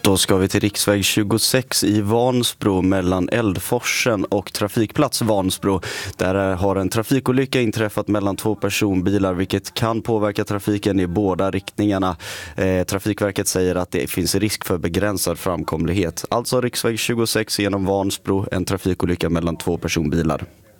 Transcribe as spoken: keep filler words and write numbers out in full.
Då ska vi till riksväg tjugosex i Vansbro mellan Eldforsen och trafikplats Vansbro. Där har en trafikolycka inträffat mellan två personbilar, vilket kan påverka trafiken i båda riktningarna. Eh, Trafikverket säger att det finns risk för begränsad framkomlighet. Alltså riksväg tjugosex genom Vansbro, en trafikolycka mellan två personbilar.